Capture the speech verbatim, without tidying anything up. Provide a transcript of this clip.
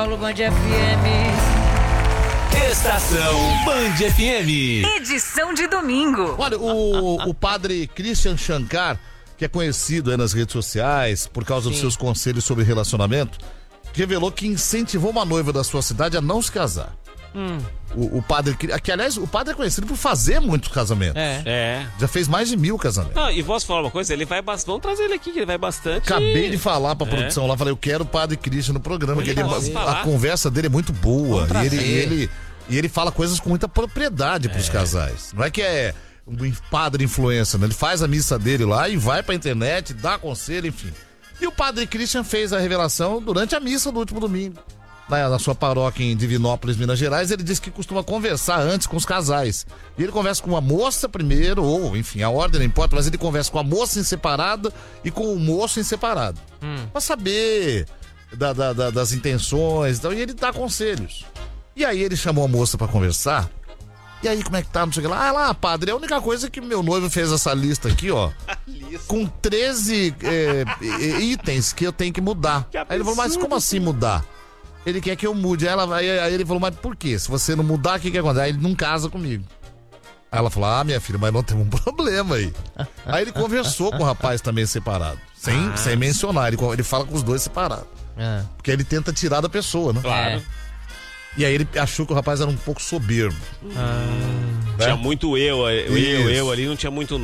Paulo Band F M. Estação Band F M. Edição de domingo. Olha, o, o padre Christian Shankar, que é conhecido aí nas redes sociais por causa Sim. dos seus conselhos sobre relacionamento, revelou que incentivou uma noiva da sua cidade a não se casar. Hum. O, o padre, que aliás, o padre é conhecido por fazer muitos casamentos. É. é. Já fez mais de mil casamentos. Não, e posso falar uma coisa? Ele vai bastante. Vamos trazer ele aqui, que ele vai bastante. Acabei de falar pra produção é. lá, falei, eu quero o padre Christian no programa. Que ele, a, a conversa dele é muito boa. E ele, e, ele, e ele fala coisas com muita propriedade pros é. casais. Não é que é um padre influencer, né? Ele faz a missa dele lá e vai pra internet, dá conselho, enfim. E o padre Christian fez a revelação durante a missa do último domingo. Na, na sua paróquia em Divinópolis, Minas Gerais, ele disse que costuma conversar antes com os casais. E ele conversa com a moça primeiro, ou enfim, a ordem não importa, mas ele conversa com a moça em separado e com o moço em separado. Hum. Pra saber da, da, da, das intenções e tal, e ele dá conselhos. E aí ele chamou a moça pra conversar. E aí, como é que tá? Não sei o que lá. Ah, lá, padre, a única coisa é que meu noivo fez essa lista aqui, ó. lista. Com treze é, itens que eu tenho que mudar. Que aí ele falou, mas como assim mudar? Ele quer que eu mude. Aí, ela, aí, aí ele falou, mas por quê? Se você não mudar, o que que acontece? Aí ele não casa comigo. Aí ela falou, ah, minha filha, mas não tem um problema aí. Aí ele conversou com o rapaz também separado. Sem, ah, sem mencionar. Ele, ele fala com os dois separados. Ah. Porque ele tenta tirar da pessoa, né? Claro. É. E aí ele achou que o rapaz era um pouco soberbo. Ah. Né? Tinha muito eu, eu, eu, eu ali, não tinha muito